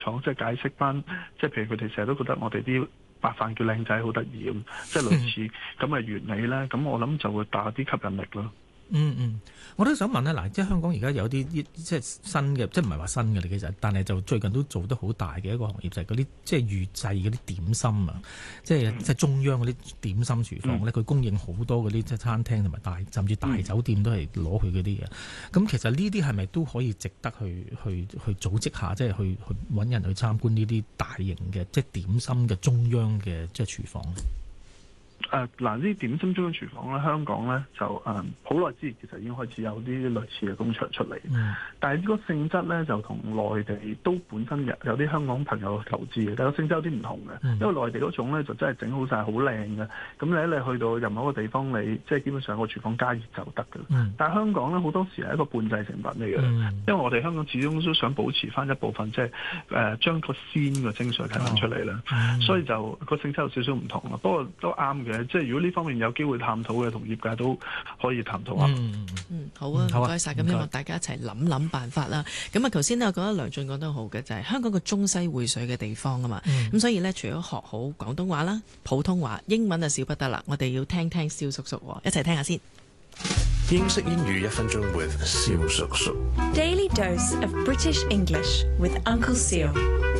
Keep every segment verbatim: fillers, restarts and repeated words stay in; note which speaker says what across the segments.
Speaker 1: 廠，即係解釋翻，即係譬如佢哋成日都覺得我哋啲白飯叫靚仔好得意咁，即係類似咁嘅原理咧，咁我諗就會大啲吸引力咯。
Speaker 2: 嗯嗯，我都想問咧，嗱，即係香港而家有啲即係新嘅，即係唔係話新嘅，其實，但係就最近都做得好大嘅一個行業就係嗰啲即係預製嗰啲點心啊，即係即係中央嗰啲點心廚房咧，佢、嗯、供應好多嗰啲即係餐廳同埋大甚至大酒店都係攞佢嗰啲嘅。咁、嗯、其實呢啲係咪都可以值得去去去組織下，即係去去揾人去參觀呢啲大型嘅即係點心嘅中央嘅即係廚房？
Speaker 1: 誒嗱，呢啲點心中央廚房咧，香港咧就誒好耐之前其實已經開始有啲類似嘅工場出嚟，嗯、但係呢個性質咧就同內地都本身有有啲香港朋友投資嘅，但係個性質有啲唔同嘅，嗯、因為內地嗰種咧就真係整好晒好靚嘅，咁你咧你去到任何一個地方，你即係基本上個廚房加熱就得嘅。嗯、但係香港咧好多時係一個半製成品嚟嘅，嗯、因為我哋香港始終都想保持翻一部分即係誒將個鮮嘅精髓睇翻出嚟啦，哦嗯、所以就個性質有少少唔同啦。不過都啱嘅。即係如果呢方面有機會探討嘅，同業界都可以探討下。嗯
Speaker 3: 嗯，好啊，唔該晒。咁希望大家一齊諗諗辦法啦。咁啊，頭先咧，我覺得梁進講得好嘅就係、是、香港個中西匯水嘅地方啊嘛。咁、嗯、所以咧，除咗學好廣東話啦、普通話、英文啊，少不得啦。我哋要聽聽蕭叔叔，一齊聽下先。
Speaker 4: 英式英語一分鐘 with 蕭叔叔。
Speaker 5: Daily dose of British English with Uncle Seal。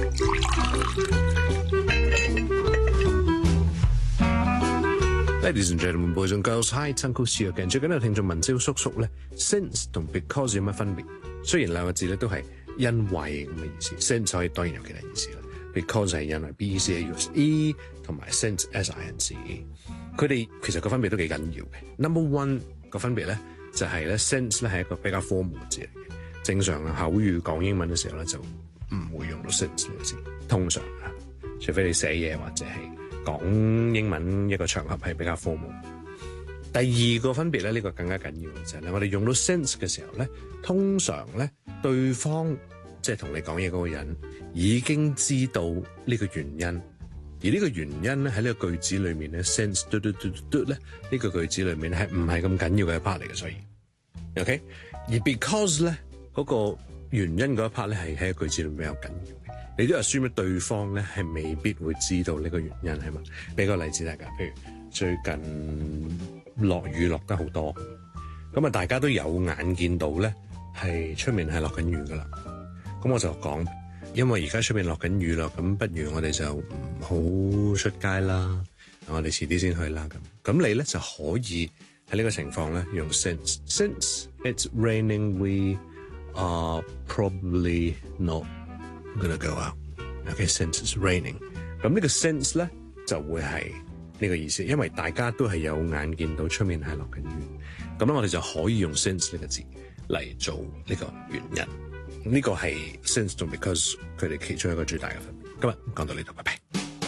Speaker 4: Ladies and gentlemen, boys and girls, hi, it's Uncle Seal again。最近有聽眾問蕭叔叔咧 ，since 同 because 有乜分別？雖然兩個字咧都係因為咁嘅意思 ，since 可以當然有其他意思啦 ，because 係因為 B C A U S E 同埋 since S I N C E。佢哋其實個分別都幾緊要嘅。Number one 個分別咧就係、是、咧 since 咧係一個比較 formal 嘅字嚟嘅。正常口語講英文嘅時候咧就唔會用到 since 呢個字，通常啊，除非你寫嘢或者係講英文一個場合係比較 formal。第二個分別咧，呢、這個更加緊要嘅就係咧，我哋用到 since 嘅時候咧，通常咧對方即係同你講嘢嗰個人已經知道呢個原因，而呢個原因咧喺呢個句子裏面咧 since 嘟嘟嘟嘟咧呢個句子裏面係唔係咁緊要嘅一 part 嚟嘅，所以 OK。而 because 咧嗰、那個原因嗰一 part 咧係喺句子裏面比較緊要。你都係說明對方咧係未必會知道呢個原因係嘛？俾個例子大家，譬如最近落雨落得好多，咁啊大家都有眼見到咧係出面係落緊雨噶啦。咁我就講，因為而家出面落緊雨啦，咁不如我哋就唔好出街啦，我哋遲啲先去啦。咁咁你咧就可以喺呢個情況咧用 since since it's raining we are probably not I'm gonna go out. Okay, since it's raining. 咁呢個 since 咧就會係呢個意思，因為大家都係有眼見到出面係落緊雨，咁咧我哋就可以用 since 呢個字嚟做呢個原因。呢、這個係 since 同 because 佢哋其中一個最大嘅分別。今日講到呢度，拜拜。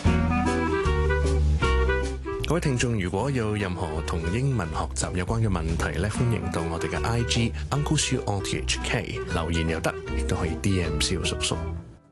Speaker 4: 各位聽眾，如果有任何同英文學習有關嘅問題咧，歡迎到我哋嘅 I G Uncle Siu O T H K 留言又得，亦都可以 D M 蕭叔叔。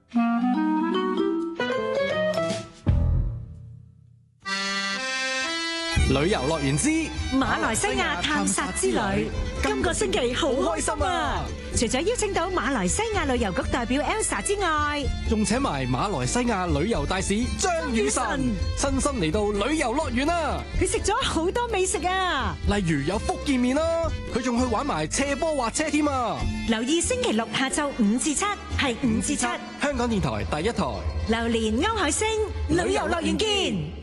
Speaker 6: 旅遊樂園之
Speaker 5: 馬來西亞探索之旅，今個星期好開心啊！除咗邀請到馬來西亞旅遊局代表 Elsa 之外，
Speaker 6: 仲請埋馬來西亞旅遊大使張雨晨親身嚟到旅遊樂園啊！
Speaker 5: 佢食咗好多美食啊，
Speaker 6: 例如有福建麵啦，佢仲去玩埋斜坡滑車添啊！
Speaker 5: 留意星期六下晝五至七，係五至七，
Speaker 6: 香港電台第一台，
Speaker 5: 榴蓮歐海星旅遊樂園見。